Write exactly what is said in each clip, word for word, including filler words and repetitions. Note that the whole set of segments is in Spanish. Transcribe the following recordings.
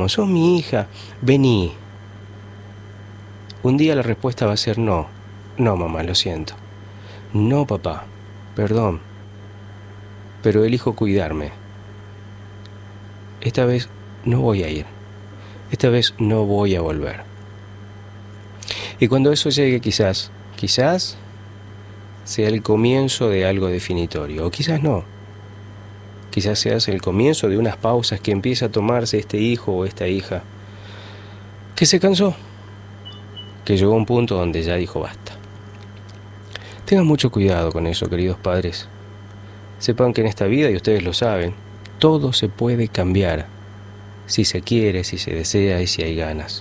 queremos, sos mi hija, vení. Un día la respuesta va a ser no. No, mamá, lo siento. No, papá, perdón, pero elijo cuidarme. Esta vez no voy a ir. Esta vez no voy a volver. Y cuando eso llegue, quizás, quizás sea el comienzo de algo definitorio, o quizás no. Quizás sea el comienzo de unas pausas que empieza a tomarse este hijo o esta hija, que se cansó, que llegó a un punto donde ya dijo basta. Tengan mucho cuidado con eso, queridos padres. Sepan que en esta vida, y ustedes lo saben, todo se puede cambiar, si se quiere, si se desea y si hay ganas.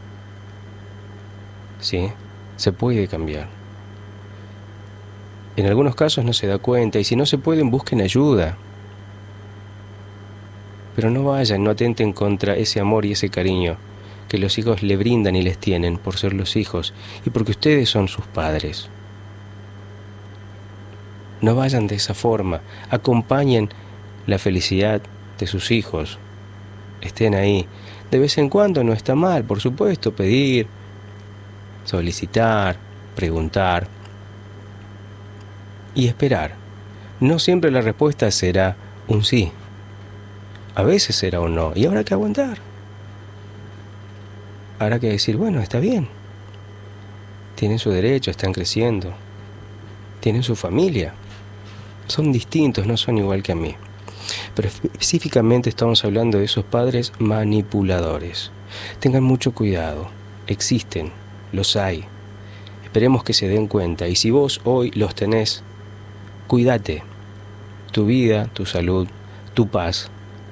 ¿Sí? Se puede cambiar. En algunos casos no se da cuenta, y si no se pueden, busquen ayuda. Pero no vayan, no atenten contra ese amor y ese cariño que los hijos le brindan y les tienen por ser los hijos y porque ustedes son sus padres. No vayan de esa forma, acompañen la felicidad de sus hijos, estén ahí. De vez en cuando no está mal, por supuesto, pedir, solicitar, preguntar y esperar. No siempre la respuesta será un sí, a veces será un no, y habrá que aguantar. Habrá que decir, bueno, está bien, tienen su derecho, están creciendo, tienen su familia. Son distintos, no son igual que a mí. Pero específicamente estamos hablando de esos padres manipuladores. Tengan mucho cuidado. Existen, los hay. Esperemos que se den cuenta. Y si vos hoy los tenés, cuídate. Tu vida, tu salud, tu paz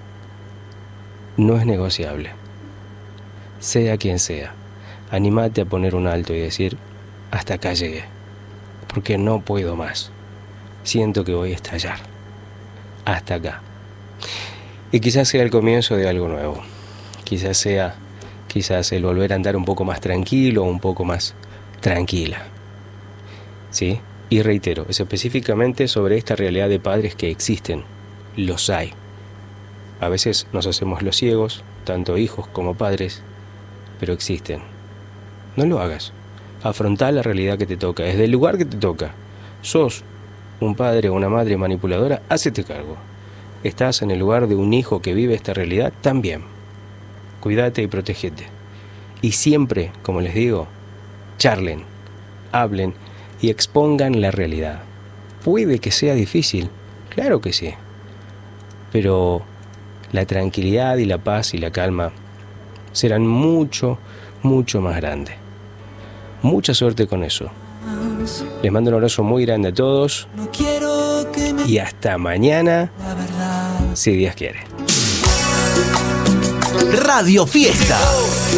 no es negociable. Sea quien sea, anímate a poner un alto y decir, hasta acá llegué, porque no puedo más. Siento que voy a estallar. Hasta acá. Y quizás sea el comienzo de algo nuevo. Quizás sea, quizás el volver a andar un poco más tranquilo, un poco más tranquila. ¿Sí? Y reitero, es específicamente sobre esta realidad de padres que existen. Los hay. A veces nos hacemos los ciegos, tanto hijos como padres, pero existen. No lo hagas. Afrontá la realidad que te toca, desde el lugar que te toca. Sos un padre o una madre manipuladora, hácete cargo. Estás en el lugar de un hijo que vive esta realidad también. Cuídate y protégete. Y siempre, como les digo, charlen, hablen y expongan la realidad. Puede que sea difícil, claro que sí, pero la tranquilidad y la paz y la calma serán mucho, mucho más grandes. Mucha suerte con eso. Les mando un abrazo muy grande a todos y hasta mañana, si Dios quiere. Radio Fiesta.